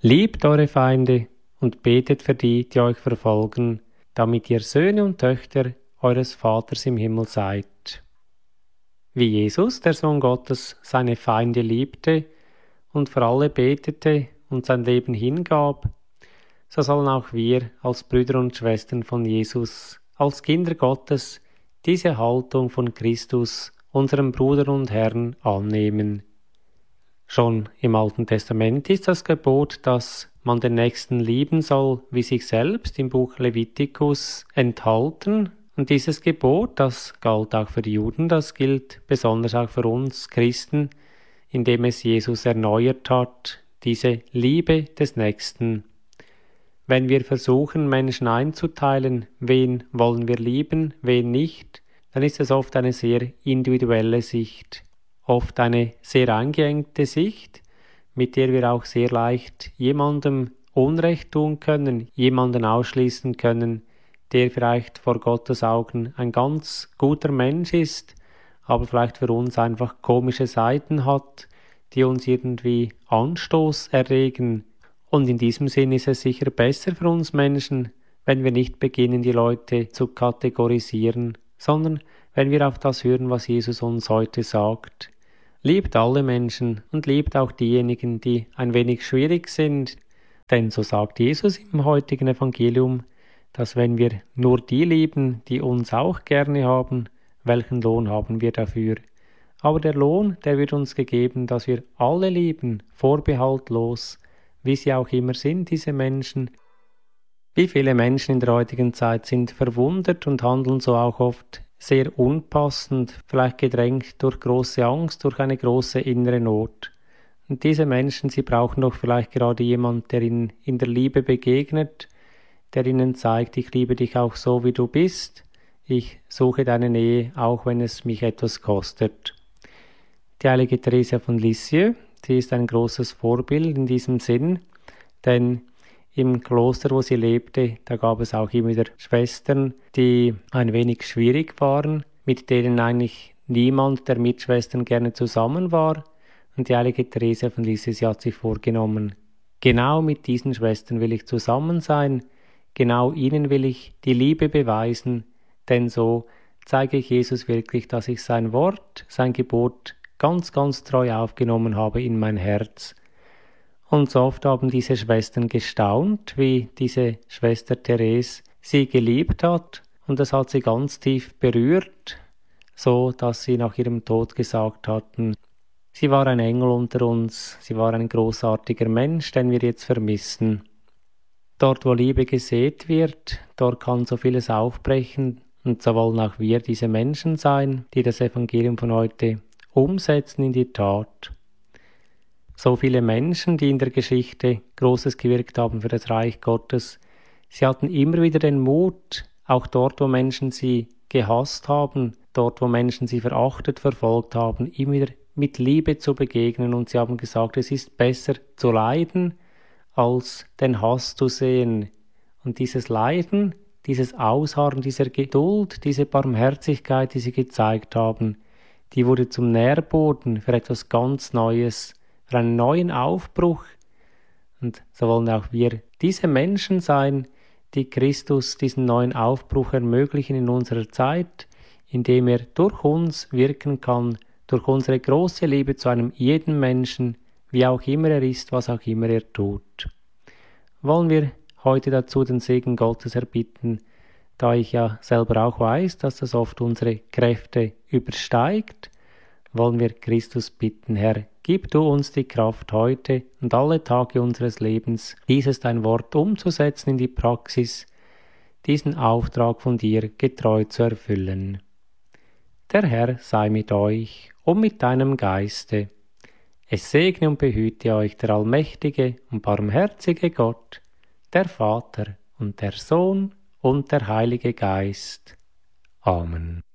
Liebt eure Feinde und betet für die, die euch verfolgen, damit ihr Söhne und Töchter eures Vaters im Himmel seid. Wie Jesus, der Sohn Gottes, seine Feinde liebte und für alle betete und sein Leben hingab, so sollen auch wir als Brüder und Schwestern von Jesus, als Kinder Gottes, diese Haltung von Christus, unserem Bruder und Herrn, annehmen. Schon im Alten Testament ist das Gebot, dass man den Nächsten lieben soll wie sich selbst, im Buch Levitikus enthalten. Und dieses Gebot, das galt auch für die Juden, das gilt besonders auch für uns Christen, indem es Jesus erneuert hat, diese Liebe des Nächsten. Wenn wir versuchen, Menschen einzuteilen, wen wollen wir lieben, wen nicht, dann ist es oft eine sehr individuelle Sicht, oft eine sehr eingeengte Sicht, mit der wir auch sehr leicht jemandem Unrecht tun können, jemanden ausschließen können, der vielleicht vor Gottes Augen ein ganz guter Mensch ist, aber vielleicht für uns einfach komische Seiten hat, die uns irgendwie Anstoß erregen. Und in diesem Sinn ist es sicher besser für uns Menschen, wenn wir nicht beginnen, die Leute zu kategorisieren, sondern wenn wir auf das hören, was Jesus uns heute sagt. Liebt alle Menschen und liebt auch diejenigen, die ein wenig schwierig sind, denn so sagt Jesus im heutigen Evangelium, dass wenn wir nur die lieben, die uns auch gerne haben, welchen Lohn haben wir dafür? Aber der Lohn, der wird uns gegeben, dass wir alle lieben, vorbehaltlos, wie sie auch immer sind, diese Menschen. Wie viele Menschen in der heutigen Zeit sind verwundert und handeln so auch oft sehr unpassend, vielleicht gedrängt durch große Angst, durch eine große innere Not. Und diese Menschen, sie brauchen doch vielleicht gerade jemand, der ihnen in der Liebe begegnet, der ihnen zeigt, ich liebe dich auch so, wie du bist, ich suche deine Nähe, auch wenn es mich etwas kostet. Die heilige Theresia von Lisieux, sie ist ein großes Vorbild in diesem Sinn, denn im Kloster, wo sie lebte, da gab es auch immer wieder Schwestern, die ein wenig schwierig waren, mit denen eigentlich niemand der Mitschwestern gerne zusammen war. Und die heilige Theresia von Lisieux, sie hat sich vorgenommen, genau mit diesen Schwestern will ich zusammen sein, genau ihnen will ich die Liebe beweisen, denn so zeige ich Jesus wirklich, dass ich sein Wort, sein Gebot ganz, ganz treu aufgenommen habe in mein Herz. Und so oft haben diese Schwestern gestaunt, wie diese Schwester Therese sie geliebt hat, und das hat sie ganz tief berührt, so dass sie nach ihrem Tod gesagt hatten, sie war ein Engel unter uns, sie war ein großartiger Mensch, den wir jetzt vermissen. Dort, wo Liebe gesät wird, dort kann so vieles aufbrechen, und so wollen auch wir diese Menschen sein, die das Evangelium von heute umsetzen in die Tat. So viele Menschen, die in der Geschichte Großes gewirkt haben für das Reich Gottes, sie hatten immer wieder den Mut, auch dort, wo Menschen sie gehasst haben, dort, wo Menschen sie verachtet, verfolgt haben, immer wieder mit Liebe zu begegnen, und sie haben gesagt, es ist besser zu leiden, als den Hass zu sehen. Und dieses Leiden, dieses Ausharren, dieser Geduld, diese Barmherzigkeit, die sie gezeigt haben, die wurde zum Nährboden für etwas ganz Neues, für einen neuen Aufbruch. Und so wollen auch wir diese Menschen sein, die Christus diesen neuen Aufbruch ermöglichen in unserer Zeit, indem er durch uns wirken kann, durch unsere große Liebe zu einem jeden Menschen, wie auch immer er ist, was auch immer er tut. Wollen wir heute dazu den Segen Gottes erbitten, da ich ja selber auch weiß, dass das oft unsere Kräfte übersteigt, wollen wir Christus bitten, Herr, gib du uns die Kraft heute und alle Tage unseres Lebens, dieses dein Wort umzusetzen in die Praxis, diesen Auftrag von dir getreu zu erfüllen. Der Herr sei mit euch und mit deinem Geiste. Es segne und behüte euch der allmächtige und barmherzige Gott, der Vater und der Sohn und der Heilige Geist. Amen.